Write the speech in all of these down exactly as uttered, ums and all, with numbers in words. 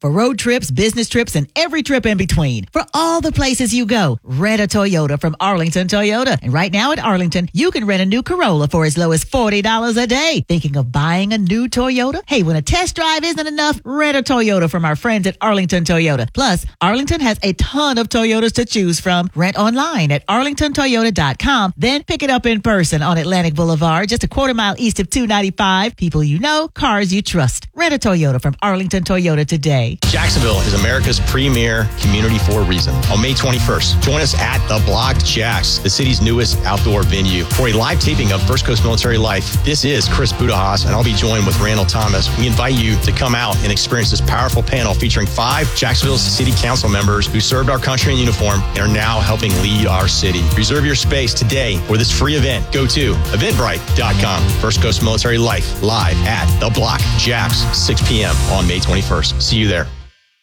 For road trips, business trips, and every trip in between. For all the places you go, rent a Toyota from Arlington Toyota. And right now at Arlington, you can rent a new Corolla for as low as forty dollars a day. Thinking of buying a new Toyota? Hey, when a test drive isn't enough, rent a Toyota from our friends at Arlington Toyota. Plus, Arlington has a ton of Toyotas to choose from. Rent online at arlington toyota dot com. Then pick it up in person on Atlantic Boulevard, just a quarter mile east of two ninety-five. People you know, cars you trust. Rent a Toyota from Arlington Toyota today. Jacksonville is America's premier community for a reason. On May twenty-first, join us at The Block Jacks, the city's newest outdoor venue, for a live taping of First Coast Military Life. This is Chris Budajas, and I'll be joined with Randall Thomas. We invite you to come out and experience this powerful panel featuring five Jacksonville City Council members who served our country in uniform and are now helping lead our city. Reserve your space today for this free event. Go to eventbrite dot com. First Coast Military Life, live at The Block Jacks, six p.m. on May twenty-first. See you there.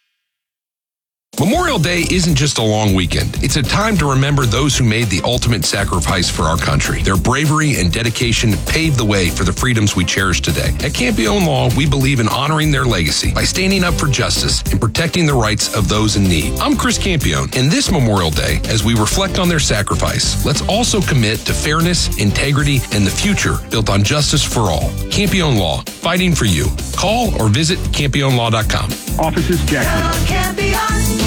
Memorial Day isn't just a long weekend. It's a time to remember those who made the ultimate sacrifice for our country. Their bravery and dedication paved the way for the freedoms we cherish today. At Campione Law, we believe in honoring their legacy by standing up for justice and protecting the rights of those in need. I'm Chris Campione, and this Memorial Day, as we reflect on their sacrifice, let's also commit to fairness, integrity, and the future built on justice for all. Campione Law, fighting for you. Call or visit campione law dot com. Offices Jacksonville.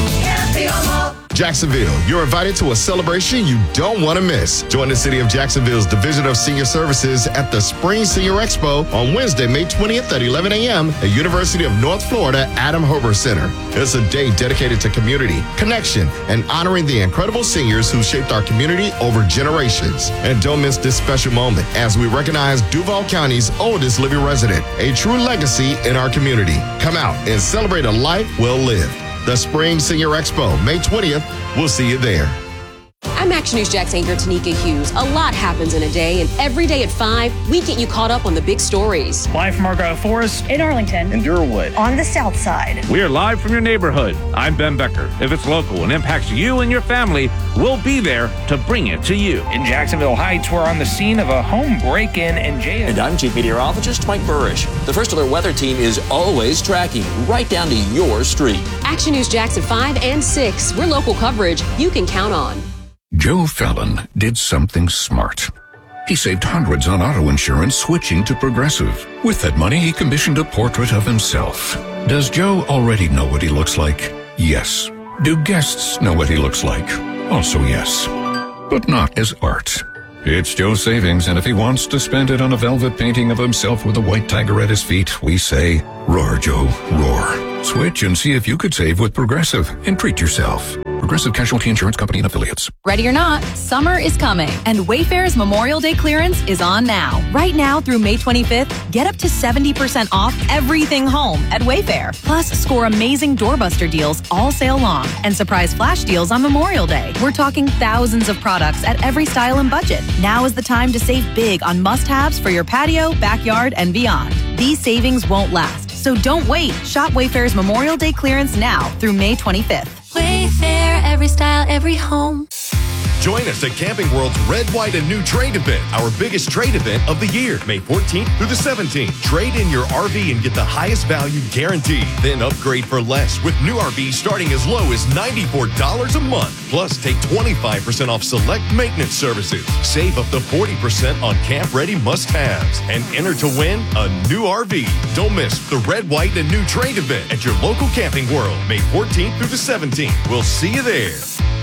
Jacksonville, you're invited to a celebration you don't want to miss. Join the City of Jacksonville's Division of Senior Services at the Spring Senior Expo on Wednesday, May twentieth at eleven a.m. at University of North Florida Adam Herbert Center. It's a day dedicated to community, connection, and honoring the incredible seniors who shaped our community over generations. And don't miss this special moment as we recognize Duval County's oldest living resident, a true legacy in our community. Come out and celebrate a life well lived. The Spring Senior Expo, May twentieth. We'll see you there. I'm Action News Jax anchor Tanika Hughes. A lot happens in a day, and every day at five, we get you caught up on the big stories. Live from Argyle Forest, in Arlington, in Durwood, on the south side. We are live from your neighborhood. I'm Ben Becker. If it's local and impacts you and your family, we'll be there to bring it to you. In Jacksonville Heights, we're on the scene of a home break-in and jail. And I'm Chief Meteorologist Mike Burrish. The First Alert Weather Team is always tracking right down to your street. Action News Jax at five and six. We're local coverage you can count on. Joe Fallon did something smart. He saved hundreds on auto insurance switching to Progressive. With that money, he commissioned a portrait of himself. Does Joe already know what he looks like? Yes. Do guests know what he looks like? Also yes. But not as art. It's Joe's savings, and if he wants to spend it on a velvet painting of himself with a white tiger at his feet, we say, roar, Joe, roar. Switch and see if you could save with Progressive and treat yourself. Progressive Casualty Insurance Company and Affiliates. Ready or not, summer is coming, and Wayfair's Memorial Day clearance is on now. Right now through May twenty-fifth, get up to seventy percent off everything home at Wayfair. Plus, score amazing doorbuster deals all sale long and surprise flash deals on Memorial Day. We're talking thousands of products at every style and budget. Now is the time to save big on must-haves for your patio, backyard, and beyond. These savings won't last, so don't wait. Shop Wayfair's Memorial Day clearance now through May twenty-fifth. Wayfair, every style, every home. Join us at Camping World's Red, White, and New Trade Event, our biggest trade event of the year, May fourteenth through the seventeenth. Trade in your R V and get the highest value guaranteed. Then upgrade for less with new R Vs starting as low as ninety-four dollars a month. Plus, take twenty-five percent off select maintenance services. Save up to forty percent on camp-ready must-haves. And enter to win a new R V. Don't miss the Red, White, and New Trade Event at your local Camping World, May fourteenth through the seventeenth. We'll see you there.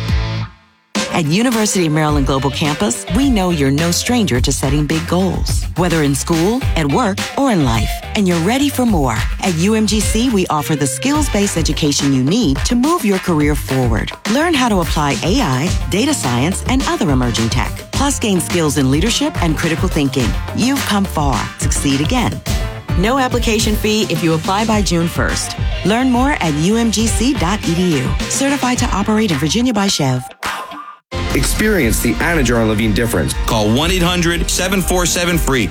At University of Maryland Global Campus, we know you're no stranger to setting big goals, whether in school, at work, or in life, and you're ready for more. At U M G C, we offer the skills-based education you need to move your career forward. Learn how to apply A I, data science, and other emerging tech, plus gain skills in leadership and critical thinking. You've come far. Succeed again. No application fee if you apply by June first. Learn more at U M G C dot E D U. Certified to operate in Virginia by Chev. Experience the Anna Jar and Levine difference. Call one eight hundred seven four seven free.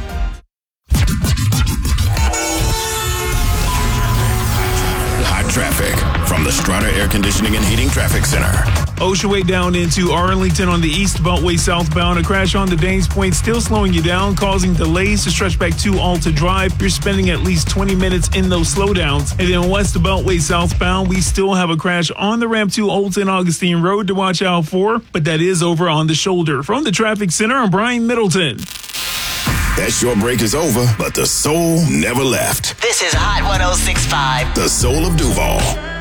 Hot traffic from the Strata Air Conditioning and Heating Traffic Center. Ocean Way down into Arlington on the East Beltway southbound. A crash on the Danes Point still slowing you down, causing delays to stretch back to Alta Drive. You're spending at least twenty minutes in those slowdowns. And then West Beltway southbound, we still have a crash on the ramp to Alta and Augustine Road to watch out for, but that is over on the shoulder. From the Traffic Center, I'm Brian Middleton. That short break is over, but the soul never left. This is Hot one oh six point five. The soul of Duval.